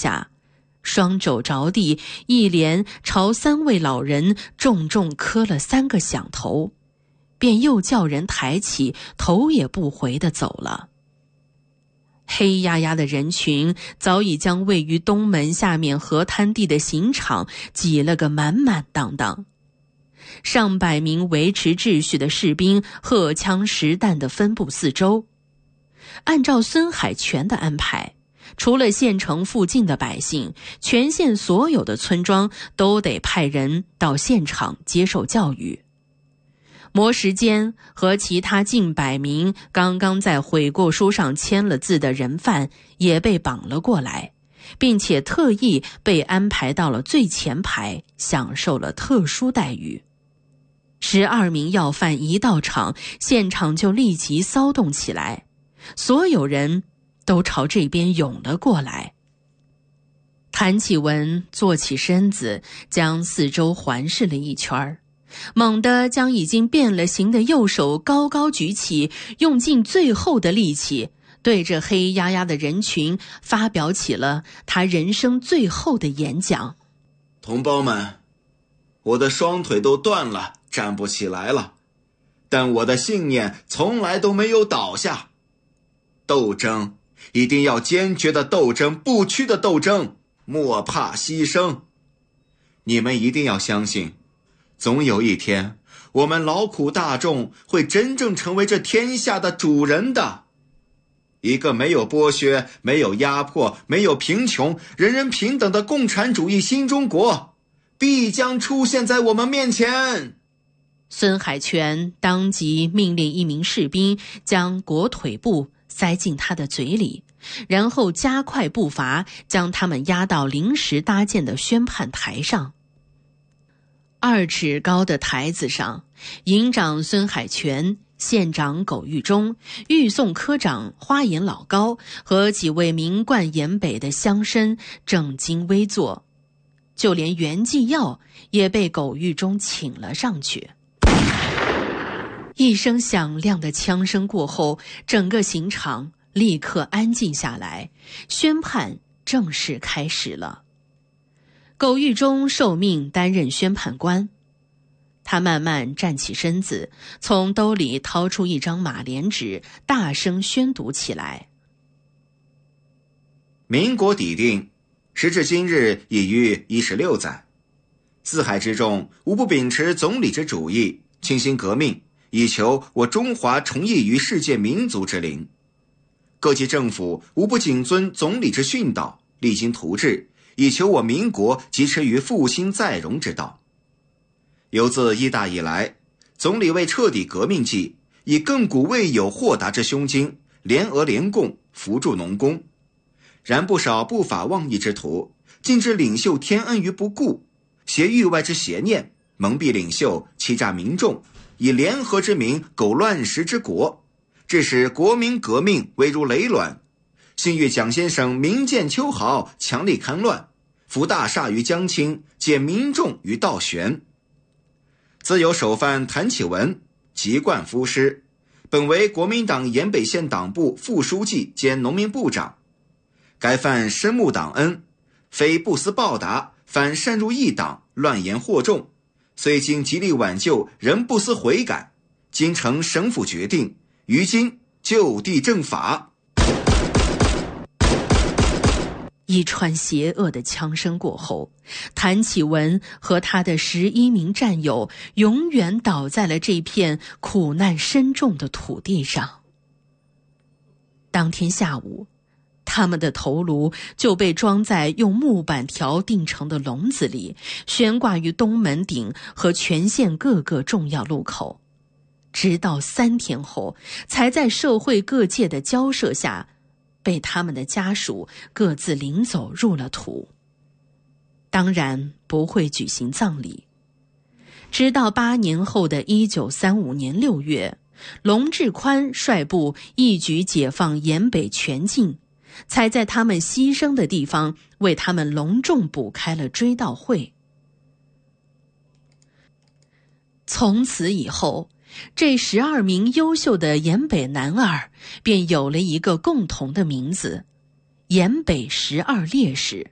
下，双肘着地，一连朝3位老人重重磕了3个响头，便又叫人抬起，头也不回地走了。黑压压的人群早已将位于东门下面河滩地的刑场挤了个满满当当，上百名维持秩序的士兵荷枪实弹地分布四周。按照孙海泉的安排，除了县城附近的百姓，全县所有的村庄都得派人到现场接受教育。摩时间和其他近100名刚刚在悔过书上签了字的人犯也被绑了过来，并且特意被安排到了最前排，享受了特殊待遇。12名要犯一到场，现场就立即骚动起来，所有人都朝这边涌了过来。谭启文坐起身子，将四周环视了一圈，猛地将已经变了形的右手高高举起，用尽最后的力气，对着黑压压的人群发表起了他人生最后的演讲。 同胞们，我的双腿都断了，站不起来了，但我的信念从来都没有倒下。斗争一定要坚决的斗争，不屈的斗争，莫怕牺牲。你们一定要相信，总有一天，我们劳苦大众会真正成为这天下的主人的。一个没有剥削、没有压迫、没有贫穷、人人平等的共产主义新中国，必将出现在我们面前。 孙海泉当即命令一名士兵将裹腿布塞进他的嘴里，然后加快步伐，将他们押到临时搭建的宣判台上。2尺高的台子上，营长孙海泉、县长苟玉忠、御送科长花岩老高和几位名冠沿北的乡绅正襟危坐，就连袁继耀也被苟玉忠请了上去。一声响亮的枪声过后，整个刑场立刻安静下来，宣判正式开始了。苟玉忠受命担任宣判官，他慢慢站起身子，从兜里掏出一张马连纸，大声宣读起来。 民国底定，时至今日已逾16载，四海之众无不秉持总理之主义，倾心革命，以求我中华崇义于世界民族之灵。各级政府无不谨遵总理之训导，励精图治，以求我民国疾驰于复兴再荣之道。由自一大以来，总理为彻底革命计，以亘古未有豁达之胸襟，联俄联共，扶助农工。然不少不法妄议之徒，竟置领袖天恩于不顾，挟域外之邪念，蒙蔽领袖，欺诈民众，以联合之名苟乱时之国，致使国民革命危如累卵。幸遇蒋先生明鉴秋毫，强力戡乱，扶大厦于江青，解民众于道悬。自有首犯谭启文，籍贯夫师，本为国民党沿北县党部副书记兼农民部长。该犯深慕党恩，非不思报答，反擅入异党，乱言惑众，虽经极力挽救，仍不思悔改。今承省府决定，于今就地正法。 一串邪恶的枪声过后，谭启文和他的11名战友永远倒在了这片苦难深重的土地上。当天下午，他们的头颅就被装在用木板条钉成的笼子里，悬挂于东门顶和全县各个重要路口，直到3天后，才在社会各界的交涉下，被他们的家属各自领走入了土。当然不会举行葬礼。直到8年后的1935年6月，龙志宽率部一举解放沿北全境，才在他们牺牲的地方为他们隆重补开了追悼会。从此以后，这12名优秀的沿北男儿便有了一个共同的名字——沿北12烈士。